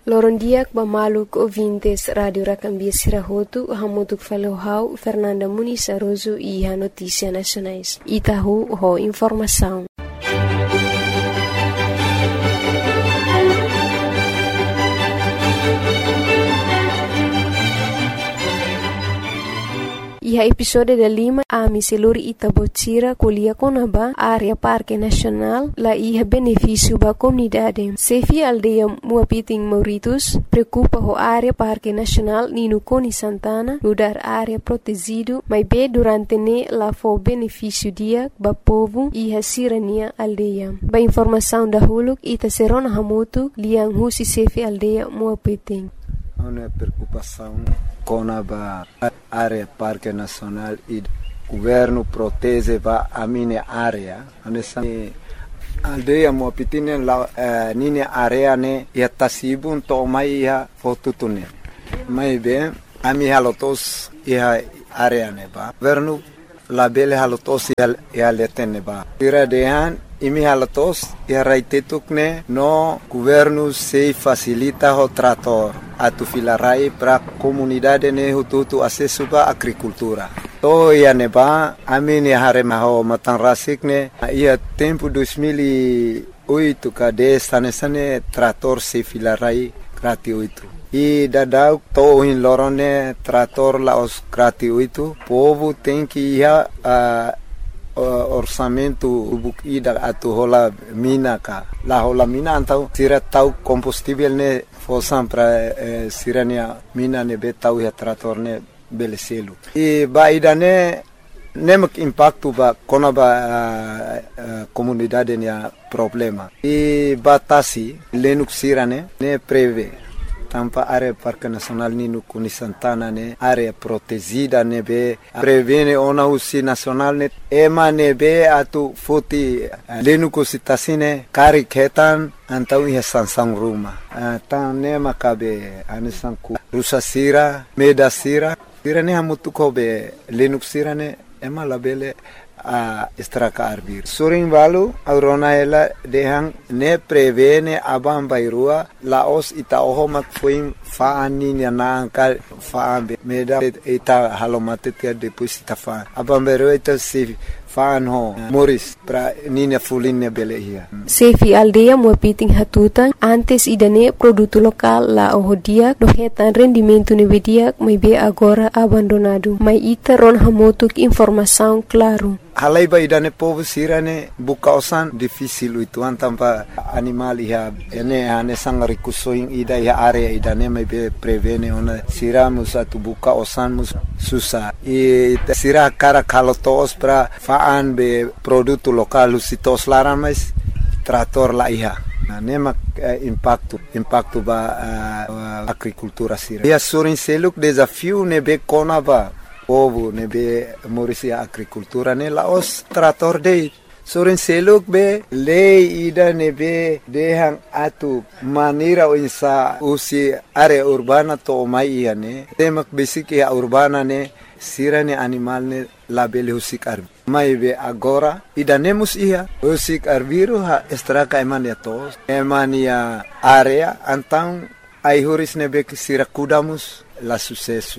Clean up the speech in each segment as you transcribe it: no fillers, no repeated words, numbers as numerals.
Lorondiak Bamaluk ouvintes Radio Racambia Sirahotu, Hamutuk Falohau, Fernanda Muniz Aroso e a Notícia Nacionais. Itahu ho informação. E a episódio da Lima, a Miseluri Itabotira, Colia Conaba, área Parque Nacional, lá ia benefício para a comunidade. Sefi aldeia Muapiting Mauritus, preocupa a área Parque Nacional Nino Coni Santana, no dar área protegido, mas bem durante ne lá foi benefício dia para povo e a sirania aldeia. Ba informação da Huluk, Ita Serona Hamutu, Liang Husi Sefi aldeia Muapiting. Uma preocupação com a área Parque Nacional e o governo protege a minha área. Nessa aldeia Muapiting lá minha área ne ia tasibun to mai ia fotutune. Mas bem a minha halotos ia área ne ba. Governo labele halotos ia letene ba. Tira dehan imi halatos ia raitetukne no governo se facilita o trator atu filarai para comunidade ne hututu acesso ba agricultura. To ia neba amini haremaho matanrasikne ia tempo 2008 kade sane trator se filarai gratuito. E dadau to in lorone trator laos gratuito. Povo tem que ia orçamento ida atu hola mina ka la hola mina antau sira tau combustível ne fosam para sirania mina ne betau ya trator ne beleselu e ba idane nemak impacto ba kona ba comunidade ne problema e batasi lenuk sirane ne preve tampa área Parque Nacional Nino Coni Santana ne área protegida ne be prevene ona usi nacional ne ema ne be atu foti lenu kositasine kari ketan antau ia sansang ruma tan ne makabe anisanku rusa sira meda sira ne hamutu kobe lenu sira ne ema labele a estraka arbir surin valu aurona ela dehang ne prevene abam bairua laos ita ohomak fuim faani na ka faambe meda ita halomate tia depois ita fa abam bairua ita se faan ho moris pra nina fulinne belehia Sefi aldeia Muapiting Hatutan antes idane produto local la ohodia dohetan rendimento nevedia mai be agora abandonado mai ita ron hamotuk informação claro. Halai ba idane povo sirane bukausan difícil itu antampa animal iha ene ane sangari kusoing ida iha area idane mai be prevene ona siramus atu bukausan mus susah e sira cara kalotos pra faan be produto local usitos laran mais trator la iha nemak impacto ba agricultura sira ia surin seluk desafio ne be kona ba povo ne be morisia agricultura ne laos trator de soren seluk be lei ida ne be dehang atu manira insa usi area urbana to mai ne temak basic ya urbana ne sirane animal ne label husik arbi mai be agora ida nemus ia husik arbiru ha estraka emania tos emania area antang ai huris ne be sira kudamus la sucesso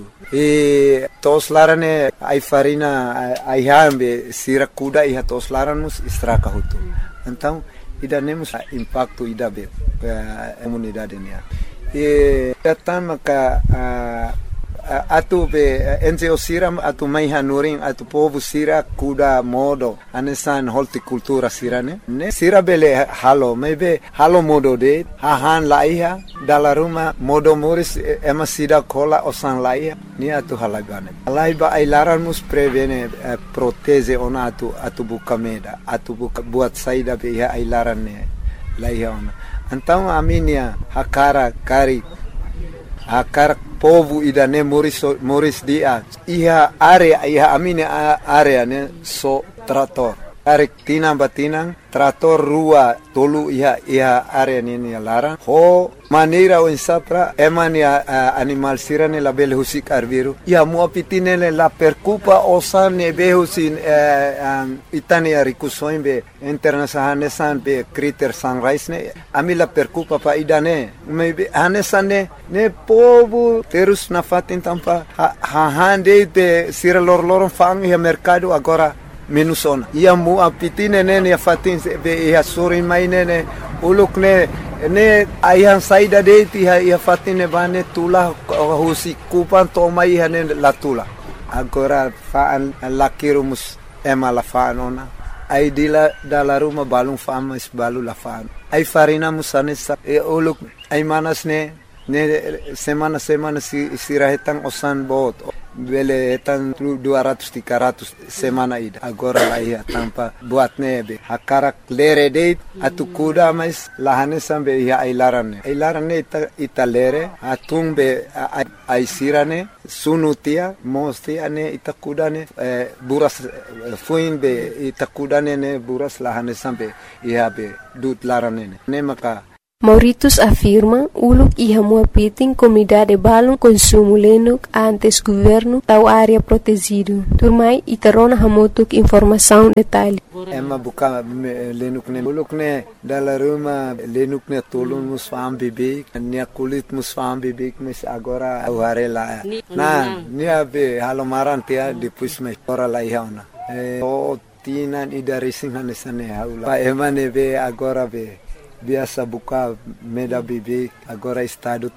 e tos larane ai farina ai hambe sira kuda e tos laramus estraka hutu então ida nemus impacto ida be comunidade nia e tatama ka atu be NGO siram atu mai hanuring atu povo sira kuda modo anesan horticultura sirane ne sira bele halo maybe halo modo de hahan laiha dala ruma modo moris ema sida kola osan laiha ni atu halagane laiba ai laran mus prevene proteze ona atu bukameda atu buat saida be ai laran ne laiha ona então aminia hakara kari akar povo idane moris dia iha area iha amine area ne so trator tarik tinang batinang trator rua tolu iha area nini larang ho maneira o insapra emani animal sirane la bel husik arbiru ia mua pitinele la percupa osane behusin itani arikusoin be internasahane san be kriter sunrise ne amila percupa pa idane maybe hanesane ne povo terus na fatin tampa hande be sira lor fang ia mercado agora menusona ia mua pitine nene ia fatin be ia suri mai nene uluk ne ayah saida deiti ia fatine bane tula husi kupan to mai hane la tula agora faan lakirumus la faanona ai dila dala ruma balung famas balu la faan ai farina musane sa uluk ai manas ne semana sirahetang osan bot bele etan 200-300 semana ida agora la ia tampa buat nebe hakarak lere date atu kuda mais lahane sambe ia ailarane ita lere atung be aisirane sunutia mostia ne ita kudane buras fuin be ita kudane ne buras lahane sambe ia be dut larane ne maka Mauritius afirma uluk iha mua piting comunidade balung consumo lenuk antes governo tau área protegido. Turmai itarona hamotuk informação detalhe. Emma buka lenuk ne uluk ne dala ruma lenuk ne tolun musfam bibik nia kulit musfam bibik mes agora auharela. Na nia be halomaran tia depois me ora la ihauna. O tinan ida racing hanesane haula. Pa emane be agora be biasa buka meda bibi agora estado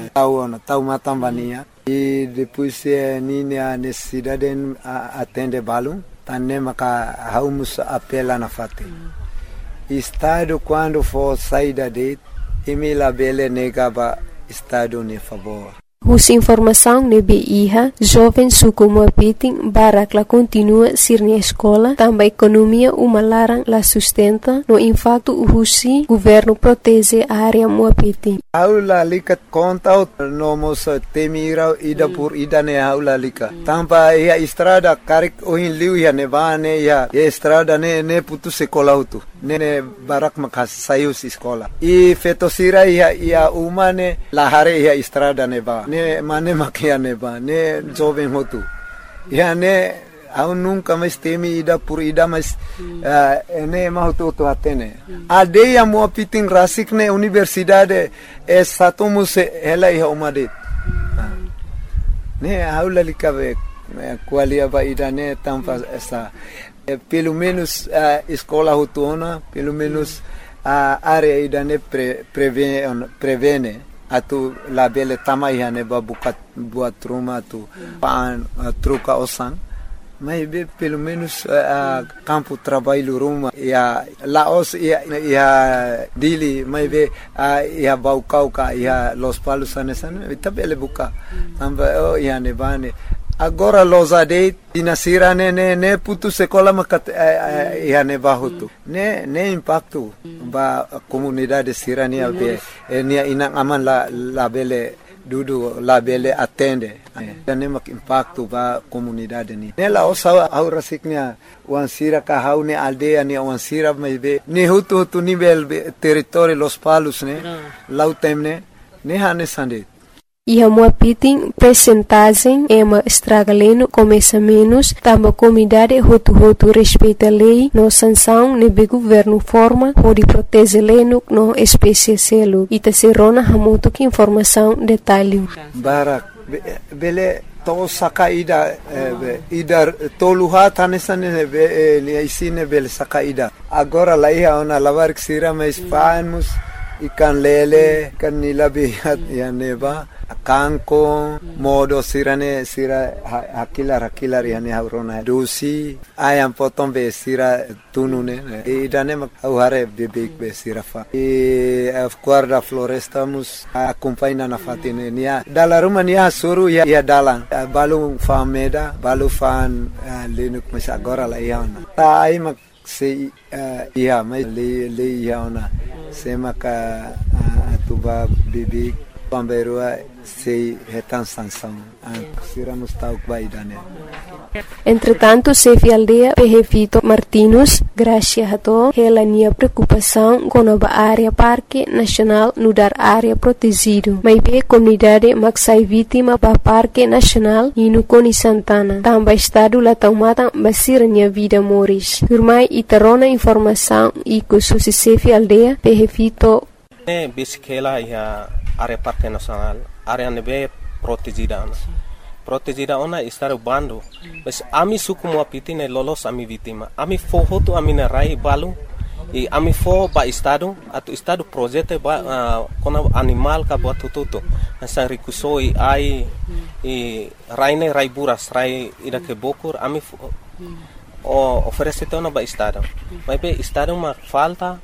tau matambania e depois nini a necessidade atende balum tanne maka haumus apela na fate estado quando for saída de emila bele negaba estado ne favor. Us informação nebe iha, jovem suku muapiting barak la continua sirni escola, também economia uma larang la sustenta, no impacto uhusi, governo protege a área muapiting. Aula likat kontaut nomos temira ida pur ida ne aula lika. Tampa ia estrada karik ohin liu ia nevane ia estrada ne putu sekolah utu. Ne barak makas sayus sekolah. I fetosira ia umane lahare ia estrada neba. Ne mane makia neba ne jovem hotu ya ne au nunca mais temi ida por ida mas ne mahutu to atene ade ya mo pitin rasik ne universidade satumus ela ia umade ne aula likabe qualia ba ida ne tampa essa pelo menos escola hotuna pelo menos área ida ne prevene atu la bele tamai hane babukat buat rumah tu paan truca osan mas be pelo menos campo trabalho rumah ya laos ya dili mas be ya baukau ka ya los palos anesan ita bele buka tamba ya ne bane agora los ade dinasira ne putu sekolah makat ya ne bahutu ne impacto ba comunidade sirania be nia inang aman la bele dudu la bele atende ne mak impacto ba comunidade ni ne la osa au rasiknya wansira ka haune aldea ni wansira be ne hutu nível território los palos ne lautemne ne hane sande. Iha muapiting percentagem ema estragaleno começa menos, tamba comunidade hotu respeita lei, no sanção nebe governo forma, pode proteger leno no espécie selo. Ita serona hamoto que informação detalhe. Barak, bele to sakaida ida toluha tanesane be isine bele sakaida. Agora lá ia ona lavar que sira mais panos ikan lele kan nilabihat ya neba kanko modo sira hakilar yani haurona dosi ayam potong be sira tunune idane mak hare bebek be sira fa guarda floresta mus acompanha na fatine nia dala rumah nia suru ya dalang balu fameda balu fan lenuk mas agora la iana ta ai mak se ia mai le iana se maka atuba bebek pamberua sei retan sansão sira mustauk baidane Entretanto, Sefi Aldea Vito Martinus, graças a to, ela tinha preocupação com a área Parque Nacional no dar área protegido. Mas bem, comunidade maxai vítima para Parque Nacional e no Coni Santana. Também estado lá tomada basir minha vida moris. Firmai e tarona informação e que susi Sefi Aldea Vito. Bisikela ia área Parque Nacional, área nebe protegida. Protegida ona estar bando, mas ami suku mo apitine lolos ami vítima. Ami fohoto ami na rai balu e ami fo ba estado atu estado projeto ba kona animal ka buat tututo. Nasa rikusoi ai e raine rai buras rai ida ke bokur ami oferece ona ba estado. Mas be estado ma falta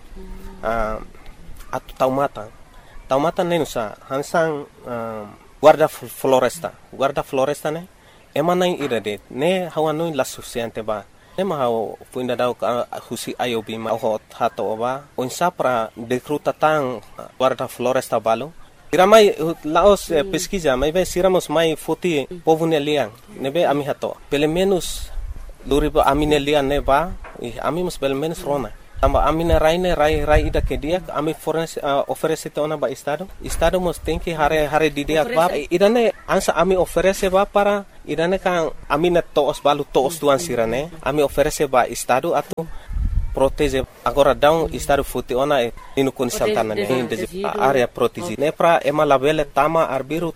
atu taumata nenusa hansang guarda floresta ne emanai irade ne hawanoi la suficiente ba ne mahau puinda dau husi ayobi ma hot hato ba onsa pra decruta tang guarda floresta balo iramai laos pesquisa mai be siramos mai foti povune liang ne be ami hato pelo menos luribo amine liang ne ba ami mus pelo menos rona tamba amina rai ida ke dia ami oferece ona ba estado mos tem que hare di dia ba idane ansa ami oferece ba para idane kan amina toos balu toos tuan sirane ami oferece ba estado atu protege agora down estado futi ona inu kun Santana ne area protege ne pra ema labele tama arbiru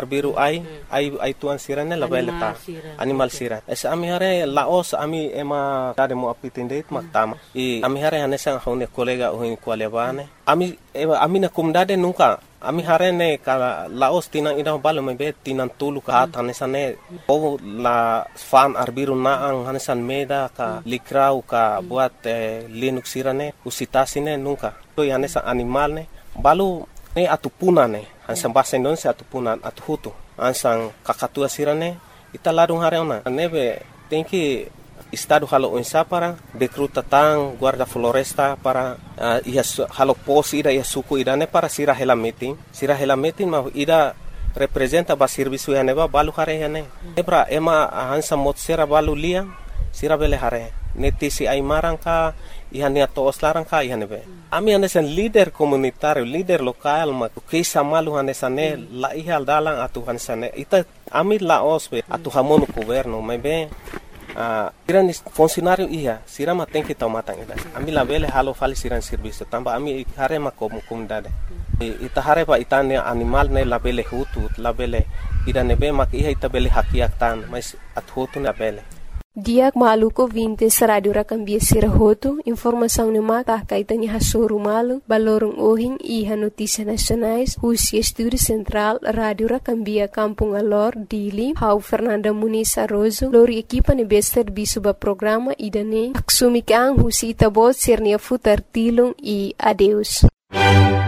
ai tuan sirane labele ta animal sira es ami hare laos ami ema tade mo apitinde mak tama e ami hare hanesang hone kolega ohin kwalebane ami na kumdade nunca ami hare ne kala laos tinang ida balo mebe tinang tulu ka hanesane o la fan arbiru na ang hanesan meda ka likrau ka buat linux sirane usitasine nunca to yanesa animal ne balu ne atupuna ne hansan basa Indonesia atupunan atuhutu ansang kakatua sirane italadung hare ona nebe tem que estado halo onsa para decruta tang guarda floresta para halo pos ida suku idane para sira hela meeting ma ida representa ba serviço ya neba balu hare ya ne ebra ema hansa mot sera balu lia sira bele hare neti si ai marangka ihania toos larangka ihanebe ami hanesan leader komunitario leader lokal ma kisa malu hanesane la ihal dalang atu hanesane ita ami laos be atu hamonu governo mebe siran funcionário ia sirama tem que tomar ida ami la bele halo fali siran serviço tamba ami hare ma comunidade ita hare pa itane animal ne la bele hutu la bele ida nebe mak ia ita bele hakiak tan mas at hutu na bele Diak maluko vintes radio rakambia sirahoto, informação ne maka kaitanya hasuru malu, balorong ohing iha notícia nacionais, Husi Estúdio Central, Radio Rakambia Kampung Alor, Dili, Hau Fernanda Muniz Arrozo, lori equipa ne bester bisuba programa idane, aksumikang Husi Itabot sirnia futar tilong e adeus.